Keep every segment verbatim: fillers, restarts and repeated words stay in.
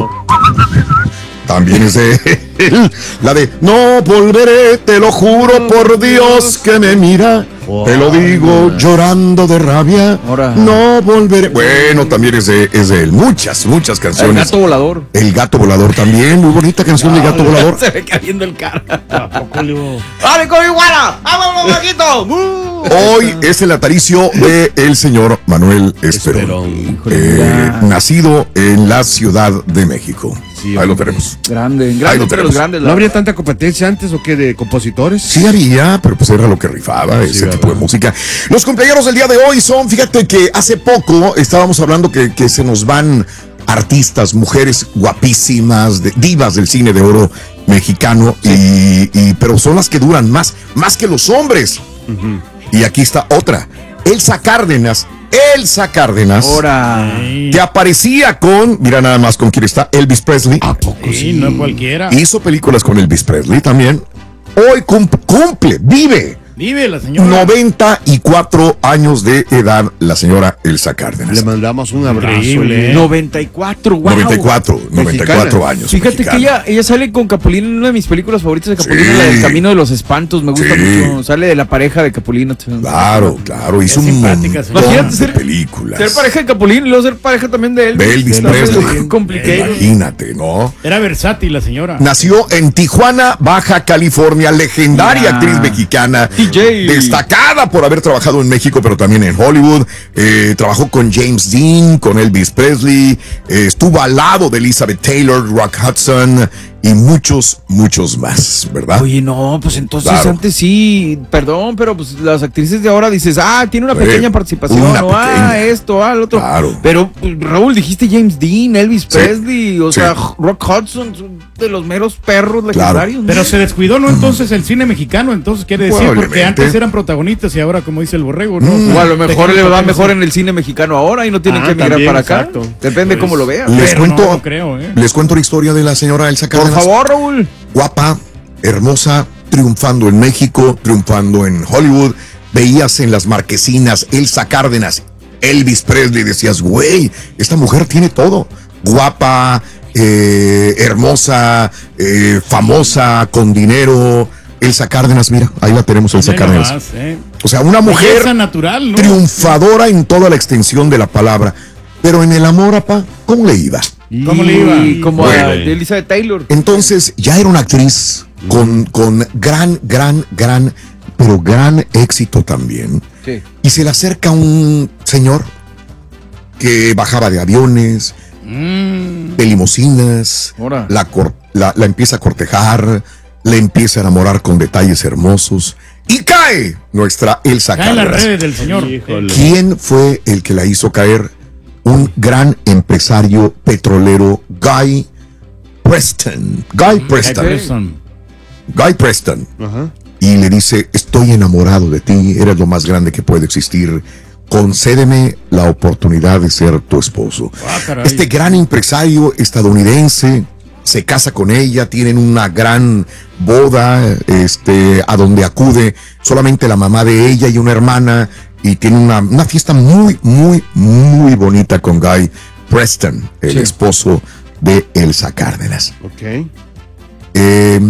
Volador. También es de él. La de no volveré, te lo juro por Dios que me mira. Wow. Te lo digo llorando de rabia. Ahora. No volveré. Bueno, también es de, es de él. Muchas, muchas canciones. El Gato Volador. El Gato Volador también. Muy bonita canción del Gato Volador. Se ve cayendo el cara. ¡Vale, con iguana! ¡Vámonos, Paquito! Hoy es el natalicio de el señor Manuel Esperón. Eh, nacido en la Ciudad de México. Sí, ahí lo tenemos. Grande, grande, pero los grandes. ¿No habría tanta competencia antes o qué de compositores? Sí había, pero pues era lo que rifaba, sí, ese verdad. tipo de música. Los cumpleaños del día de hoy son, fíjate que hace poco estábamos hablando que, que se nos van artistas, mujeres guapísimas, de, divas del cine de oro mexicano, sí. y, y, pero son las que duran más, más que los hombres. Uh-huh. Y aquí está otra, Elsa Cárdenas. Elsa Cárdenas, Ahora. que aparecía con, mira nada más con quién está, Elvis Presley. ¿A poco sí? sí? No cualquiera. Hizo películas con Elvis Presley también. Hoy cumple, cumple vive. Vive la señora. noventa y cuatro años de edad, la señora Elsa Cárdenas. Le mandamos un abrazo. Increíble, ¿eh? noventa y cuatro, wow. noventa y cuatro, noventa y cuatro años. Fíjate mexicana. que ella, ella sale con Capulina en una de mis películas favoritas de Capulina, sí. la del Camino de los Espantos. Me gusta sí. mucho. Sale de la pareja de Capulina. Claro, claro. Hizo un montón de ser, películas. Ser pareja de Capulina y luego ser pareja también de Elvis. De Elvis Presley. Imagínate, ¿no? Era versátil la señora. Nació en Tijuana, Baja California. Legendaria yeah. actriz mexicana. D J. Destacada por haber trabajado en México, pero también en Hollywood. Eh, trabajó con James Dean, con Elvis Presley. Eh, estuvo al lado de Elizabeth Taylor, Rock Hudson y muchos, muchos más, ¿verdad? Oye, no, pues entonces claro. antes sí, perdón, pero pues las actrices de ahora dices, ah, tiene una pequeña eh, participación, una o pequeña. ah, esto, ah, lo otro. Claro. Pero, Raúl, dijiste James Dean, Elvis sí. Presley, o sí. sea, Rock Hudson, de los meros perros legendarios. Claro. Pero se descuidó, ¿no? Entonces el cine mexicano, entonces quiere decir, porque antes eran protagonistas y ahora, como dice el borrego, ¿no? Mm, o a lo mejor le va mejor en el cine mexicano ahora y no tienen ah, que emigrar para acá. Exacto. Depende pues, cómo lo vean. Les cuento, no, no creo, ¿eh? les cuento la historia de la señora Elsa Cárdenas. Por favor, Raúl. Guapa, hermosa, triunfando en México, triunfando en Hollywood. Veías en las marquesinas Elsa Cárdenas, Elvis Presley, decías, güey, esta mujer tiene todo. Guapa, eh, hermosa, eh, famosa, con dinero. Elsa Cárdenas, mira, ahí la tenemos, Elsa Cárdenas. Más, eh. O sea, una mujer natural, ¿no? triunfadora en toda la extensión de la palabra. Pero en el amor, apá, ¿cómo le iba? ¿Cómo le iba? Como bueno, a Elizabeth Taylor. Entonces, ya era una actriz con, con gran, gran, gran, pero gran éxito también. Sí. Y se le acerca un señor que bajaba de aviones, mm. de limusinas, la, cor, la, la empieza a cortejar, le empieza a enamorar con detalles hermosos y cae nuestra Elsa Cárdenas. Cae en las redes del señor. Híjole. ¿Quién fue el que la hizo caer? Un gran empresario petrolero, Guy Preston. Guy Preston. Guy Preston. Guy Preston. Uh-huh. Y le dice, estoy enamorado de ti, eres lo más grande que puede existir. Concédeme la oportunidad de ser tu esposo. Ah, este gran empresario estadounidense se casa con ella, tienen una gran boda, este, a donde acude solamente la mamá de ella y una hermana. Y tiene una, una fiesta muy, muy, muy bonita con Guy Preston, el sí. esposo de Elsa Cárdenas. Ok. Eh,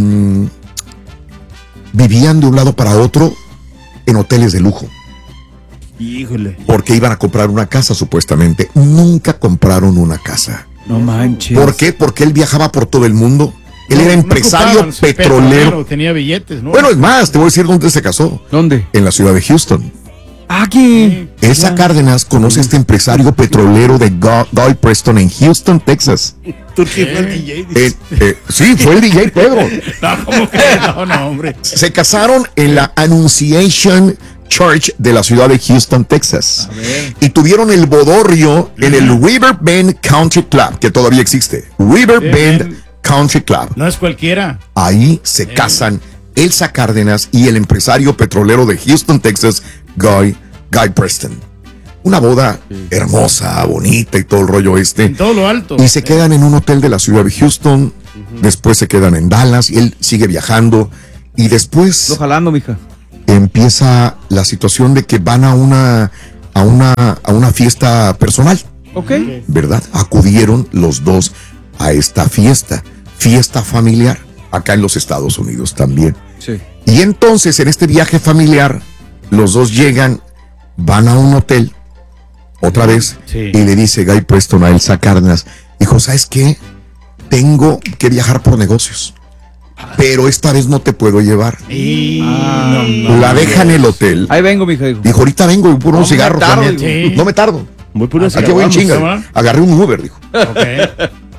vivían de un lado para otro en hoteles de lujo. Híjole. Porque iban a comprar una casa, supuestamente. Nunca compraron una casa. No manches. ¿Por qué? Porque él viajaba por todo el mundo. Él no, era empresario no petrolero. petrolero. Tenía billetes, ¿no? Bueno, es más, te voy a decir dónde se casó. ¿Dónde? En la ciudad de Houston. Aquí. Elsa Cárdenas conoce a este empresario petrolero de Guy Preston en Houston, Texas. ¿Tú quién fue el D J? Eh, eh, sí, fue el D J Pedro. No, ¿cómo que no, no, hombre? Se casaron en la Annunciation Church de la ciudad de Houston, Texas. Y tuvieron el bodorrio en el River Bend Country Club, que todavía existe. River Bend Country Club. No es cualquiera. Ahí se eh. casan Elsa Cárdenas y el empresario petrolero de Houston, Texas, Guy, Guy Preston. Una boda hermosa, bonita y todo el rollo este. En todo lo alto. Y se quedan en un hotel de la ciudad de Houston. Uh-huh. Después se quedan en Dallas y él sigue viajando. Y después... Lo jalando, mija. Empieza la situación de que van a una, a una, a una fiesta personal. Ok. ¿Verdad? Acudieron los dos a esta fiesta, fiesta familiar, acá en los Estados Unidos también. Sí. Y entonces en este viaje familiar, los dos llegan, van a un hotel, otra vez, sí. y le dice Guy Preston a Elsa Cárdenas, dijo, ¿sabes qué? Tengo que viajar por negocios, pero esta vez no te puedo llevar. Y... Ah, no, no, la deja en el hotel. Ahí vengo, mija. Dijo, Dijo, ahorita vengo por unos No me cigarros tardo, también. sí. No me tardo. Muy puro Aquí voy en chinga. Agarré un Uber, dijo. Okay.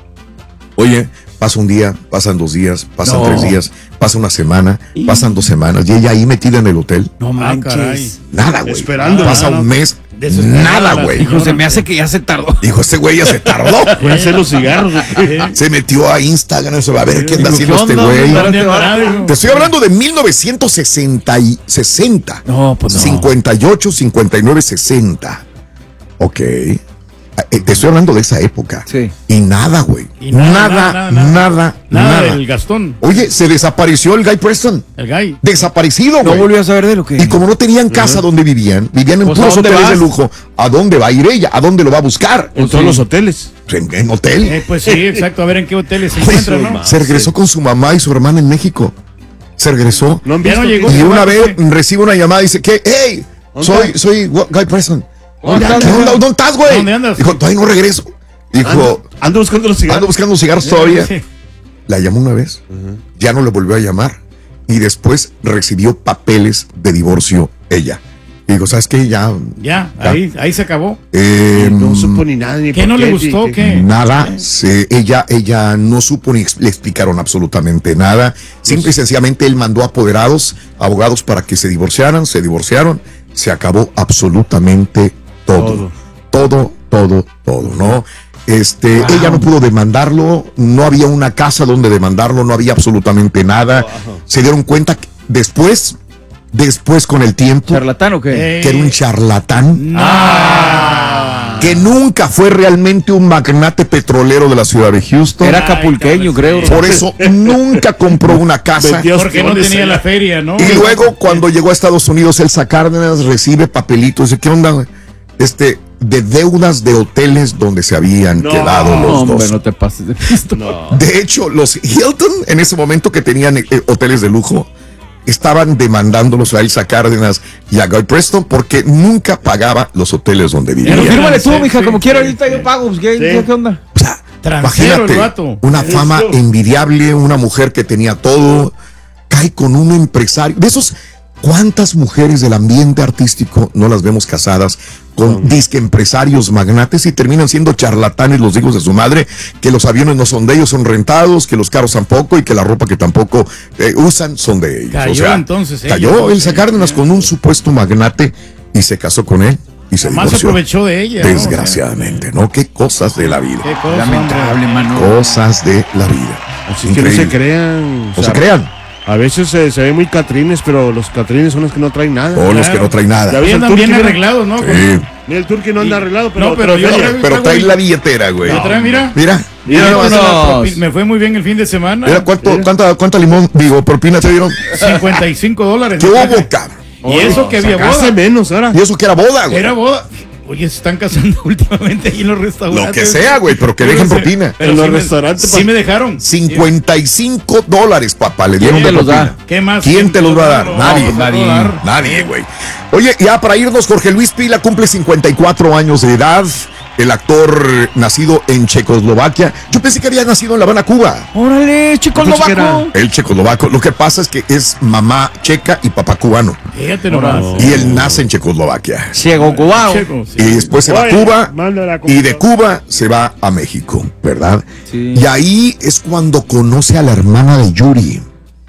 Oye, pasa un día, pasan dos días, pasan No. tres días, pasa una semana, pasan dos semanas, y ella ahí metida en el hotel. no Ah, manches. caray. Nada, güey. Esperando. Pasa Nada. un mes, Desesperada nada, la güey. señora. Dijo, se me hace que ya se tardó. Dijo, este güey ya se tardó. Voy a hacer los cigarros. Se metió a Instagram, se va a ver qué anda Dijo, haciendo ¿qué este onda? güey. ¿Dónde andará, dijo? Te estoy hablando de mil novecientos sesenta y sesenta. No, pues no. cincuenta y ocho, cincuenta y nueve, sesenta. Ok. Eh, Te estoy hablando de esa época. Sí. Y nada, güey. Y Nada, nada, nada, nada, nada, Nada del Gastón, Oye, se desapareció el Guy Preston. el Guy. Desaparecido, No güey. volvió a saber de lo que. Y como no tenían casa donde vivían, vivían en Pues, puros ¿a dónde hoteles de vas? lujo. ¿A dónde va a ir ella? ¿A dónde lo va a buscar? En todos sí. los hoteles. En, en hotel. Eh, pues sí, exacto. A ver en qué hoteles se Pues, encuentran, ¿no? se regresó con su mamá y su hermana en México. Se regresó. No han Ya no visto llegó. que- Y una ¿Qué? vez recibe una llamada y dice, ¿qué? ¡Hey! ¿Dónde Soy, está? soy Guy Preston. ¿Dónde ¿Qué andas? onda? ¿Dónde estás, güey? ¿Dónde andas? Dijo, todavía no regreso. Dijo, Ando, ando buscando los ando cigarros. buscando cigarros todavía. Sí. La llamó una vez, ya no le volvió a llamar. Y después recibió papeles de divorcio ella. Y dijo, ¿sabes qué? Ya. Ya, Ya. ahí, ahí se acabó. eh, No supo ni nada. Ni ¿Qué por no le qué, gustó? ni- ¿Qué? Nada, se- ella, ella no supo ni ex- le explicaron absolutamente nada. Simple y sencillamente él mandó apoderados, abogados para que se divorciaran, se divorciaron, se acabó absolutamente todo. Todo, todo, todo, ¿no? Este, Wow. ella no pudo demandarlo, no había una casa donde demandarlo, no había absolutamente nada. Se dieron cuenta que después, después con el tiempo, ¿Charlatán o qué? Eh, que era un charlatán. Ah. Que nunca fue realmente un magnate petrolero de la ciudad de Houston. Era Ay, acapulqueño, cabrón, creo. sí. Por eso nunca compró una casa. Vendió Porque no ostiones tenía allá. la feria, ¿no? Y luego cuando llegó a Estados Unidos, Elsa Cárdenas recibe papelitos. Dice, ¿qué onda, güey? Este, de deudas de hoteles donde se habían No, quedado No, los hombre, dos. no te pases de pisto. No. De hecho, los Hilton, en ese momento que tenían eh, hoteles de lujo, estaban demandándolos a Elsa Cárdenas y a Guy Preston porque nunca pagaba los hoteles donde Pero vivían. fírmale tú, Sí, mija, sí, como quiera, sí, ahorita sí. yo pago. Pues, ¿qué, Sí. qué- qué onda? O sea, Transero el imagínate, vato. una fama Eso. envidiable, una mujer que tenía todo, cae con un empresario. De esos, ¿cuántas mujeres del ambiente artístico no las vemos casadas con disque empresarios magnates y terminan siendo charlatanes los hijos de su madre? Que los aviones no son de ellos, son rentados, que los carros tampoco y que la ropa que tampoco eh, usan son de ellos. Cayó O sea, entonces ella, Cayó ¿no? Elsa Sí, Cárdenas sí. con un supuesto magnate y se casó con él y se Más se divorció. aprovechó de ella. ¿no? Desgraciadamente, ¿no? Qué cosas de la vida. Qué cosa, Lamentable, hombre. mano. Cosas de la vida. Así que no se Increíble. crean. No o se sea, crean. A veces se, se ven muy catrines, pero los catrines son los que no traen nada. O los claro. que no traen Ya nada. ves, Y el andan turqui, bien mira. arreglados, ¿no? Sí. Mira, el turqui no anda arreglado, pero. No, pero yo- Oye, pero trae la billetera, güey. ¿Lo trae, mira? Mira, Mira, mira, pues, nomás. la vámonos. propi- me fue muy bien el fin de semana. Mira cuánto, cuánta, cuánta limón, digo, propina te dieron. cincuenta y cinco dólares. ¿Qué hubo, cabrón? Y eso que había Hace boda. menos ahora. Y eso que era boda, güey. Era boda. Oye, se están casando últimamente ahí en los restaurantes. Lo que sea, güey, pero que dejen propina. Pero En los sí me- restaurantes, Sí pa- me dejaron. cincuenta y cinco dólares, papá, le dieron ¿Quién de te los propina. da? ¿Qué más? ¿Quién te los va a dar? No, Nadie. pues, Nadie. no va a dar. Nadie, güey. Oye, ya para irnos, Jorge Luis Pila cumple cincuenta y cuatro años de edad. El actor eh, nacido en Checoslovaquia. Yo pensé que había nacido en La Habana, Cuba. Órale, chico Yo pensé que novaco. El checoslovaco. Lo que pasa es que es mamá checa y papá cubano. Fíjate nomás. Y él nace en Checoslovaquia. Ciego cubao. Checo, sí. Y después se va a Oye, Cuba. mándala a Y de computadora. Cuba se va a México, ¿verdad? Sí. Y ahí es cuando conoce a la hermana de Yuri.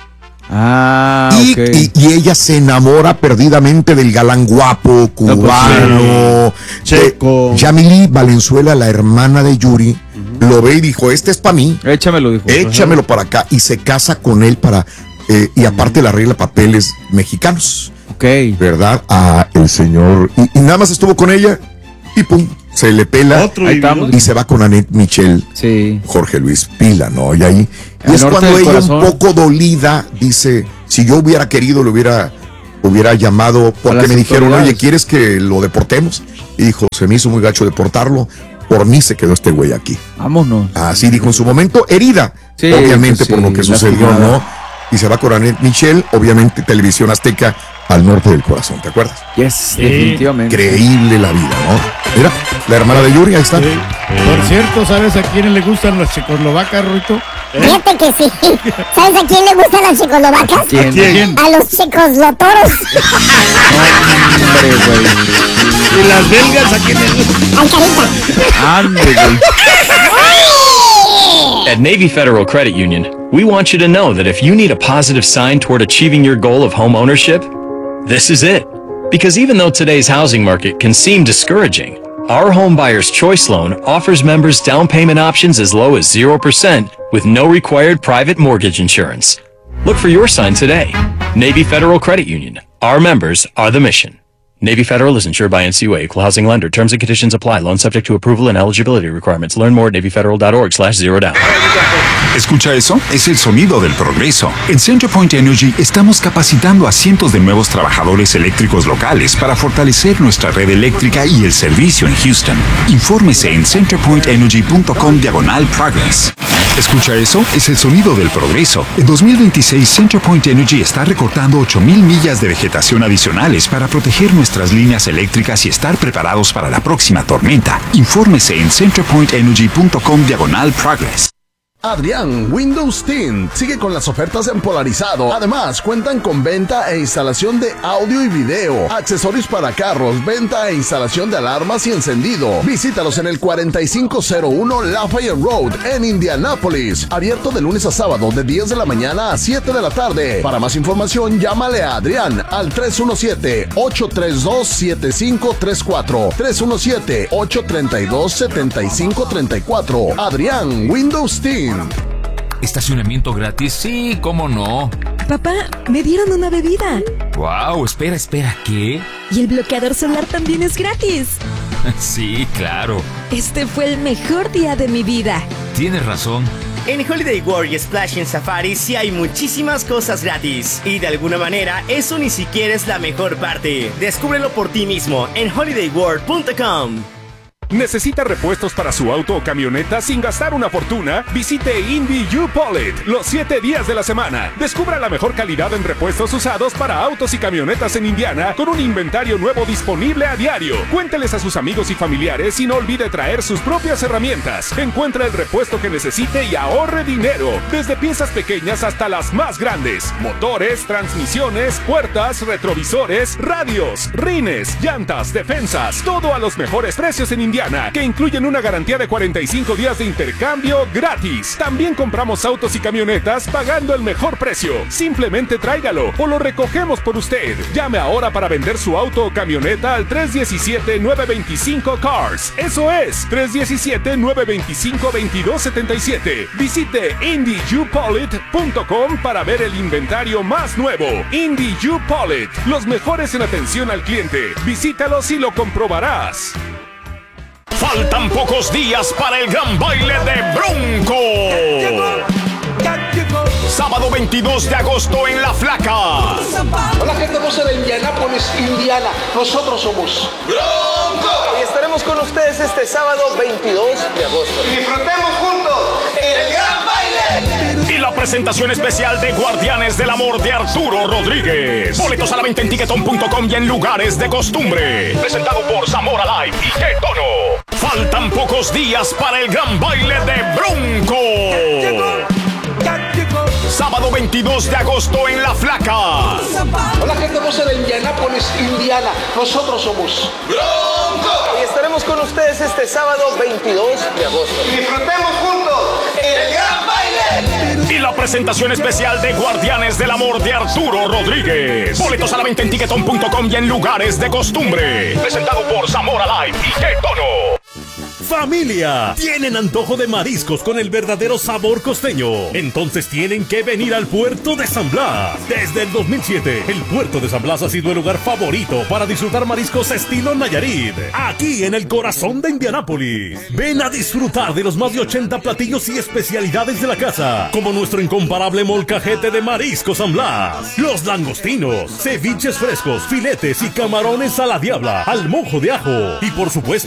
Ah, Y, ok. y- y ella se enamora perdidamente del galán guapo, cubano. Checo. Eh, Yamili Valenzuela, la hermana de Yuri, lo ve y dijo, este es para mí, Échamelo, dijo. échamelo para acá. Y se casa con él para, eh, y aparte le arregla papeles mexicanos, Ok. ¿verdad? A el señor, y, y nada más estuvo con ella, y pum, se le pela, Otro Ahí vivió. estamos. y se va con Annette Michel. Sí. Jorge Luis Pila, ¿no? Y ahí y Al es norte cuando del ella corazón. un poco dolida dice, si yo hubiera querido, le hubiera, hubiera llamado, porque las me dijeron, autoridades. oye, ¿quieres que lo deportemos? Y dijo, se me hizo muy gacho deportarlo, por mí se quedó este güey aquí. Vámonos. Así dijo en su momento, herida, sí, obviamente sí, por lo que sucedió, ¿no? Y se va con Annette Michel, obviamente Televisión Azteca, al norte del corazón, ¿te acuerdas? Yes, sí, definitivamente. Increíble la vida, ¿no? Mira, la hermana de Yuri, ahí está. Sí. Por cierto, ¿sabes a quiénes le gustan las checoslovacas, Ruito? ¿Eh? Fíjate que sí. ¿Sabes a quién le gustan las checoslovacas? ¿A quién? ¿A quién? A los checoslotoros. Hombre, güey. ¿Y las belgas a quién les gustan? Ay, carita. Ande, güey. At Navy Federal Credit Union, we want you to know that if you need a positive sign toward achieving your goal of home ownership, this is it. Because even though today's housing market can seem discouraging, our Home Buyer's Choice Loan offers members down payment options as low as zero percent with no required private mortgage insurance. Look for your sign today. Navy Federal Credit Union. Our members are the mission. Navy Federal is insured by N C U A, Equal Housing Lender. Terms and conditions apply. Loan subject to approval and eligibility requirements. Learn more at NavyFederal.org slash zero down. ¿Escucha eso? Es el sonido del progreso. En CenterPoint Energy estamos capacitando a cientos de nuevos trabajadores eléctricos locales para fortalecer nuestra red eléctrica y el servicio en Houston. Infórmese en centerpointenergy.com diagonal progress. ¿Escucha eso? Es el sonido del progreso. En dos mil veintiséis, CenterPoint Energy está recortando ocho mil millas de vegetación adicionales para proteger nuestras líneas eléctricas y estar preparados para la próxima tormenta. Infórmese en centerpointenergy.com diagonal progress. Adrián Windows Tint sigue con las ofertas en Polarizado. Además, cuentan con venta e instalación de audio y video, accesorios para carros, venta e instalación de alarmas y encendido. Visítalos en el cuarenta y cinco cero uno Lafayette Road en Indianápolis. Abierto de lunes a sábado de diez de la mañana a siete de la tarde. Para más información, llámale a Adrián al tres uno siete, ocho tres dos, siete cinco tres cuatro. tres uno siete, ocho tres dos, siete cinco tres cuatro. Adrián Windows Tint. ¿Estacionamiento gratis? Sí, ¿cómo no? Papá, me dieron una bebida. Wow, espera, espera, ¿qué? Y el bloqueador solar también es gratis. Sí, claro. Este fue el mejor día de mi vida. Tienes razón. En Holiday World y Splash en Safari sí hay muchísimas cosas gratis. Y de alguna manera, eso ni siquiera es la mejor parte. Descúbrelo por ti mismo en holiday world punto com. ¿Necesita repuestos para su auto o camioneta sin gastar una fortuna? Visite Indy U-Polit los siete días de la semana. Descubra la mejor calidad en repuestos usados para autos y camionetas en Indiana con un inventario nuevo disponible a diario. Cuénteles a sus amigos y familiares y no olvide traer sus propias herramientas. Encuentra el repuesto que necesite y ahorre dinero. Desde piezas pequeñas hasta las más grandes. Motores, transmisiones, puertas, retrovisores, radios, rines, llantas, defensas. Todo a los mejores precios en Indiana, que incluyen una garantía de cuarenta y cinco días de intercambio gratis. También compramos autos y camionetas pagando el mejor precio. Simplemente tráigalo o lo recogemos por usted. Llame ahora para vender su auto o camioneta al tres uno siete, nueve dos cinco CARS. Eso es, tres uno siete, nueve dos cinco, dos dos siete siete. Visite Indy U Polit punto com para ver el inventario más nuevo. Indy U-Polit, los mejores en atención al cliente. Visítalos y lo comprobarás. Faltan pocos días para el gran baile de Bronco. Sábado veintidós de agosto en La Flaca. Hola gente hermosa de Indianápolis, Indiana. Nosotros somos Bronco. Y estaremos con ustedes este sábado veintidós de agosto. Disfrutemos juntos el gran baile. Y la presentación especial de Guardianes del Amor de Arturo Rodríguez. Boletos a la venta en ticketon punto com y en lugares de costumbre. Presentado por Zamora Live y Qué Tono. Faltan pocos días para el gran baile de Bronco. Sábado veintidós de agosto en La Flaca. Hola gente hermosa de Indianápolis, Indiana. Nosotros somos Bronco. Y estaremos con ustedes este sábado veintidós de agosto. Disfrutemos juntos el gran baile. Y la presentación especial de Guardianes del Amor de Arturo Rodríguez. Boletos a la venta en ticketon punto com y en lugares de costumbre. Presentado por Zamora Live y Qué Tono. ¡Familia! ¿Tienen antojo de mariscos con el verdadero sabor costeño? Entonces tienen que venir al puerto de San Blas. Desde el dos mil siete, el puerto de San Blas ha sido el lugar favorito para disfrutar mariscos estilo Nayarit. Aquí en el corazón de Indianápolis. Ven a disfrutar de los más de ochenta platillos y especialidades de la casa, como nuestro incomparable molcajete de marisco San Blas, los langostinos, ceviches frescos, filetes y camarones a la diabla, al mojo de ajo y por supuesto